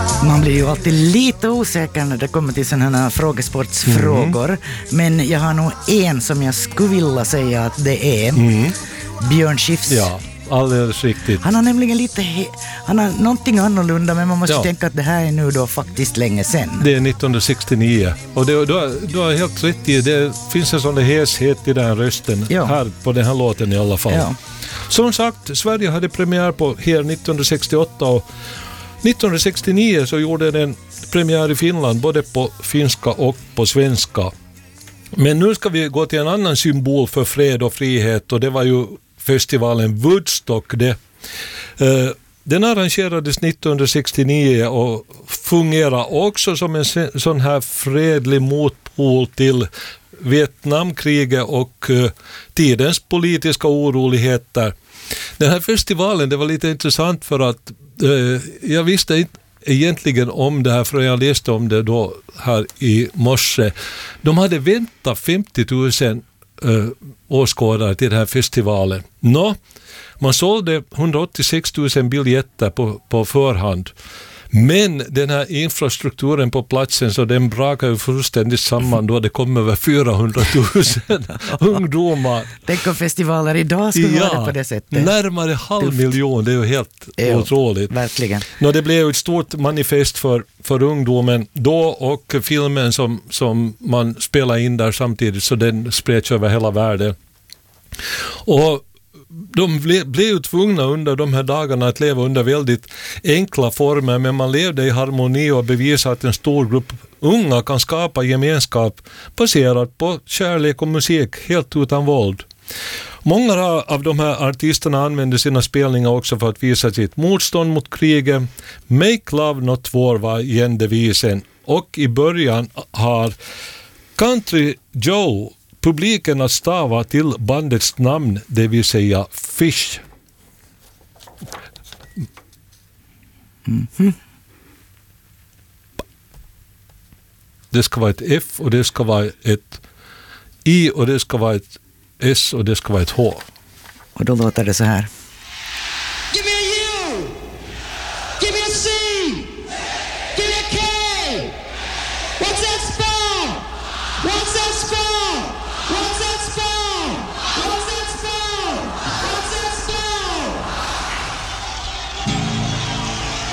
Man blir ju alltid lite osäker när det kommer till sådana här frågesportsfrågor. Men jag har nog en som jag skulle vilja säga att det är Björn Skifs. Ja, alldeles riktigt. Han har nämligen han har någonting annorlunda, men man måste tänka att det här är nu då faktiskt länge sedan. Det är 1969. Och du har helt rätt i, det finns en sån där häshet i den rösten här på den här låten i alla fall. Ja. Som sagt, Sverige hade premiär på här 1968 och 1969 så gjorde den premiär i Finland både på finska och på svenska. Men nu ska vi gå till en annan symbol för fred och frihet, och det var ju festivalen Woodstock. Den arrangerades 1969 och fungerar också som en sån här fredlig motpol till Vietnamkriget och tidens politiska oroligheter. Den här festivalen, det var lite intressant för att jag visste inte egentligen om det här, för jag läste om det då här i morse. De hade väntat 50 000 åskådare till den här festivalen. Man sålde 186 000 biljetter på förhand. Men den här infrastrukturen på platsen, så den brakar ju fullständigt samman då det kommer över 400 000 ungdomar. Tänk om festivaler idag skulle vara det på det sättet. Närmare 500 000, det är ju helt otroligt. Verkligen. Det blev ju ett stort manifest för ungdomen då, och filmen som man spelar in där samtidigt, så den spreds över hela världen. Och de blev ju tvungna under de här dagarna att leva under väldigt enkla former, men man levde i harmoni och bevisade att en stor grupp unga kan skapa gemenskap baserat på kärlek och musik helt utan våld. Många av de här artisterna använde sina spelningar också för att visa sitt motstånd mot kriget. Make love not war var igen devisen, och i början har Country Joe publiken att stava till bandets namn, det vill säga Fish. Det ska vara ett F och det ska vara ett I och det ska vara ett S och det ska vara ett H. Och då låter det så här. Give me a U! Give me a C! Give me a K! What's that